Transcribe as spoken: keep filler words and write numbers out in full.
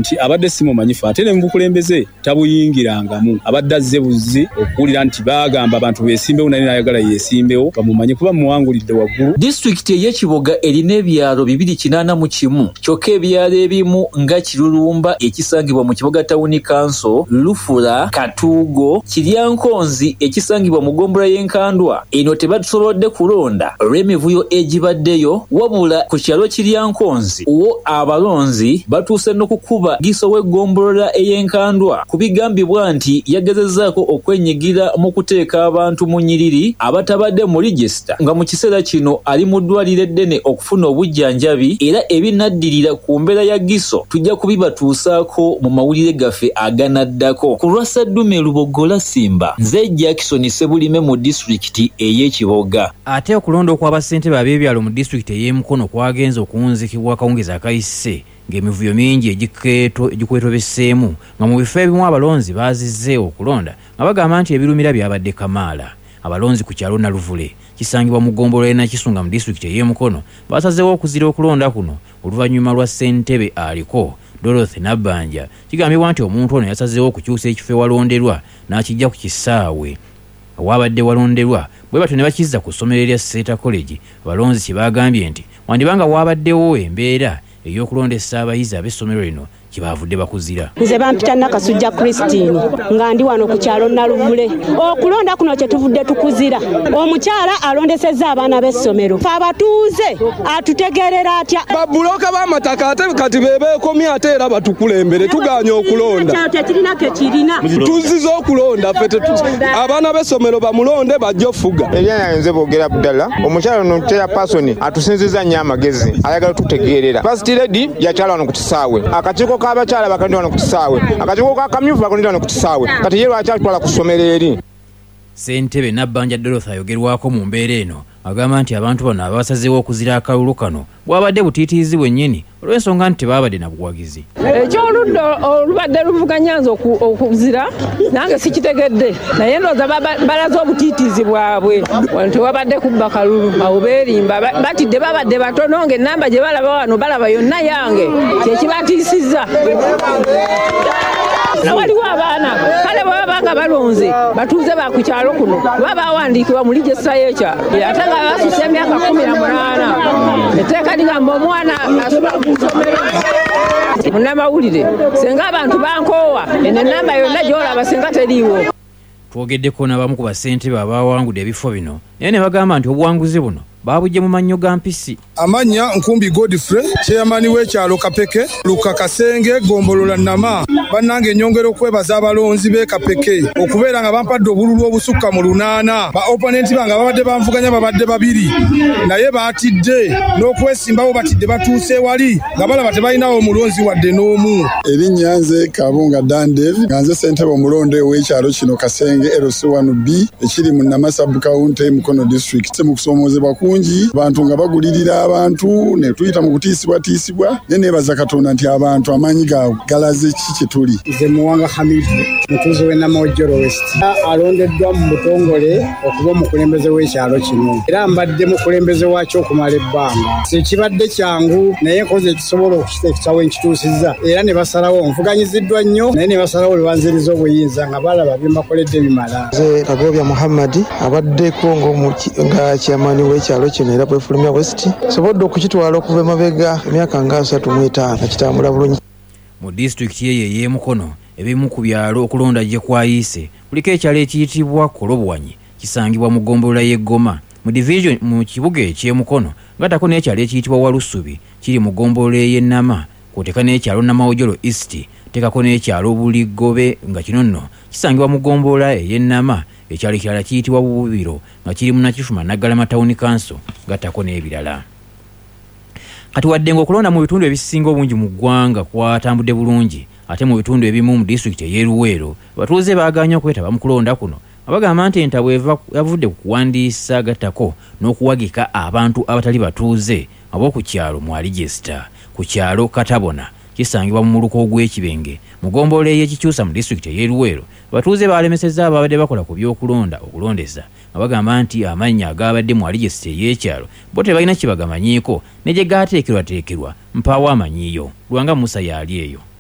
nti abadde simu manyifu ate ne mukulembeze tabuyingirangamu abadde azze buzzi okuwulira nti baagamba abantu beesimbewo naye n'ayagala yeesimbewo bamumanyi kuba muwangulidde waggulu. Disitulikiti ey'Ekiboga erina ebyalo bibiri kinaana mu kimu kyokka ebyalo ebimu nga Kirulumba ekisangibwa mu Kiboga Town Council, Lufula, Katuugo, Kiryankonzi ekisangibwa mu Ggombolola y'Enkandwa eno tebasobodde kulonda olw'emivuyo egibaddeyo, wabula ku kyalo Kiryankonzi wo abalonzi batuuse n'okukuba Giso w'eggombolola ey'Enkandwa ku bigambibwa nti yagezezzaako okwenyigira mu kuteeka abantu mu nnyiriri abatabadde mu register nga mu kiseera kino ali mu ddwaliro eddene okufuna obujjanjabi, era ebinaddirira ku mbeera ya Giso tujja kubibatuusaako mu mawulire gaffe aganaddako. Ku lwa Saddume Lubogola Simba, nze Jackson Sebulime mu disitulikiti ey'Ekiboga. Ate okulonda okw'abassentebe ab'ebyalo mu disitulikiti ey'Emukono kwagenza okuwunzikibwa akawungeezi akayise ng'emivuyo mingi egikwetobeseemu nga mu bifo ebimu abalonzi baazizze okulonda nga bagamba nti ebirumira byabadde kamaala. Abalonzi ku kyalo Naluvule kisangibwa mu Ggombolola y'e Nakisunga mu disitulikiti ey'Emukono basazeewo okuzira okulonda kuno oluvannyuma lwa ssentebe aliko Dorothy Nabbanja. Kigambibwa nti omuntu ono yasazeewo okukyusa ekifo ewalonderwa n'akijja ku kisaawe awabadde walonderwa, bwe batyo ne bakizza ku ssomero erya Seta College. Abalonzi kye baagambye nti wandibanga waabaddewo embeera ey'okulondesa abayizi ab'essomero lino kibavudde bakuzira. Nze bampita Nakasujja Christine nga ndi wano ku kyalo Naluvule. Okulonda kuno kye tuvudde tukuzira. Omukyala alondesezza abaana b'essomero. Fe abatuuze atutegerera atya. Babuloka b'amataka ate kati bebeekomye ate era batukulembere tuganya okulonda. Tekirina ke kirina. Tuziza okulonda ffe abaana b'essomero bamulonde bajja ofuga. Ebyanya nze boogera Abdalla, omukyala ono teya pasoni atusinziza nnyo amagezi ayagala tutegeerera. First lady yakyala wano ku kisaawe. Akakiiko k'abakyala bakalonda wano ku kisaawe. Akakiiko k'akamyufu bakalonda wano ku kisaawe. Kati ye lwaki atwala ku ssomero eri. Ssentebe Nabbanja Dorothy ayogerwako mu mbeera eno agamba nti abantu bano abasazeewo okuzira akalulu kano bwabadde butiitiizi bwennyini olw'ensonga nti tebaabadde na buwagizi. Ekyoludda olubadde luvuganyanza okuzira nange sikitegedde, naye ndowooza balaze obutiitiizi bwabwe tewabadde kubba kalulu awo beerimba batidde babadde batono ng'ennamba gye balaba wano balaba yonna yange kyekibatiisizza. Waliwo abaana kale bwe babanga balonze batuuze ba ku kyalo kuno baba bawandiikibwa mu ligesa y'ekyalo ate nga basusa emyaka kumi na munaana etteeka ligamba omwana asobola okusomera. Munnamawulire singa abantu bankoowa eno ennamba yonna gy'olaba singa teriiwo. Twogeddeko n'abamu ku bassentebe abaawangudde ebifo bino naye ne bagamba nti obuwanguzi buno baabujje mu mannyo ga mpisi. Amanya Nkumbi Godfrey, chairman w'ekyalo Kapeke, Luka Kasenge, Gombolola Nama. Bannange ennyongera okwebaza abalonzi b'e Kapeke okubeera nga bampadde obululu obusukka mu lunaana. Ba opponenti bange babadde banvuganya babadde babiri naye baatidde n'okwesimbawo batidde batuuse wali nga balaba tebalinawo omulonzi wadde n'omu. Erinnya nze Kabunga Dandev nga nze ssentebe omulonde w'ekyalo kino Kasenge L C one B ekiri mu Namasa County Mukono District. Mu kusomoozebwa kungi abantu nga bagulirira abantu ne tuyita mu kutiisibwatiisibwa naye neebaza Katonda nti abantu amaanyi gaabwe galaze ki kye tuli. Nze Muwanga Hamidu mutuuze w'e Namawojjolo West alondeddwa mu butongole okuba omukulembeze w'ekyalo kino era mbadde mukulembeze waakyo okumala ebbanga. Sekibadde kyangu naye nkoze ekisobola okukiteekawo enkituusizza era ne basalawo nvuganyiziddwa nnyo naye ne basalawo lwe banziriza obuyinza nga balaba bye mbakoledde bimala. Nze Kagobya Muhammad abaddeko nga kyamani w'ekyalo kino era Bwefulumya West sobodde okukitwala okuva emabega emyaka nga asatu mu etaano kitambula bulungi. Mu disitulikiti eyo ey'Emukono ebimu ku byalo okulonda gye kwayiise kuliko ekyalo ekiyitibwa Kolobwanyi kisangibwa mu Ggombolola y'e Goma mu division mu kibuga eky'Emukono ng'atako n'ekyalo ekiyitibwa Walusubi kiri mu Ggombolola y'e Nama kw'oteeka n'ekyalo Namawojjolo East teekako n'ekyalo Buligobe nga kino nno kisangibwa mu Ggombolola ey'e Nama. Ekyalo kirala kiyitibwa Bububiro nga kiri mu Nakifuma Naggalama Town Council gattako n'ebirala. Kati wadde ng'okulonda mu bitundu ebisinga obungi mu ggwanga kwatambudde bulungi ate mu bitundu ebimu mu disitulikiti ey'e Luweero abatuuze baaganya okwetaba mu kulonda kuno abagamba nti entabwe yavudde ku kuwandiisa gattako n'okuwagika abantu abatali batuuze ab'oku kyalo mu aligesta. Ku kyalo Katabona kisangibwa mu muluka ogw'Ekibenge mu Ggombolola y'Ekikyusa mu disitulikiti ey'e Luweero abatuuze baalemesezza ababadde bakola ku by'okulonda okulondesa nga bagamba nti amannya agabadde mu aligesta ey'ekyalo bo tebalina kye bagamanyiiko ne gye gaateekerwateekerwa mpaawo amanyiyo. Lwanga Musa yaali eyo.